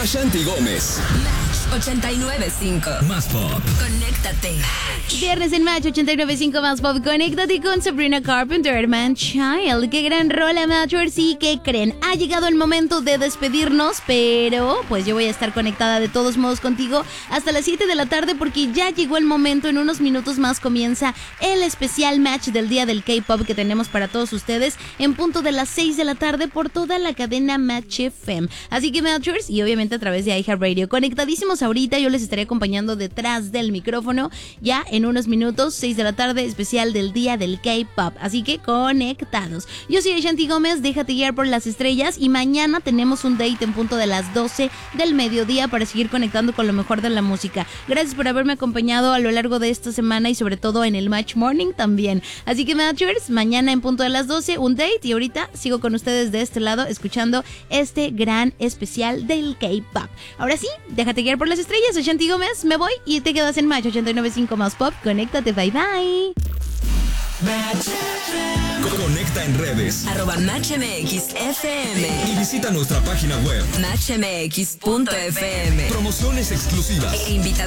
Ashanti Gómez. Match 89.5. Más pop. Conéctate. Viernes en Match 89.5 Más Pop. Conéctate con Sabrina Carpenter, Man Child. Qué gran rola, Matchers. ¿Y qué creen? Ha llegado el momento de despedirnos, pero pues yo voy a estar conectada de todos modos contigo hasta las 7 de la tarde porque ya llegó el momento. En unos minutos más comienza el especial match del día del K-Pop que tenemos para todos ustedes en punto de las 6 de la tarde por toda la cadena Match FM. Así que Matchers, y obviamente a través de iHeartRadio, conectadísimos ahorita. Yo les estaré acompañando detrás del micrófono ya en unos minutos, 6 de la tarde, especial del día del K-Pop. Así que conectados. Yo soy Ashanti Gómez, déjate guiar por las estrellas y mañana tenemos un date en punto de las 12 del mediodía para seguir conectando con lo mejor de la música. Gracias por haberme acompañado a lo largo de esta semana y sobre todo en el Match Morning también. Así que Matchers, mañana en punto de las 12 un date y ahorita sigo con ustedes de este lado escuchando este gran especial del K-Pop. Ahora sí, déjate guiar por las estrellas. Ashanti Gómez, me voy y te quedas en Match 89.5 Más Pop. Conéctate, bye bye. Conecta en redes. @MatchMXFM. Y visita nuestra página web. MatchMX.fm. Promociones exclusivas. Invitaciones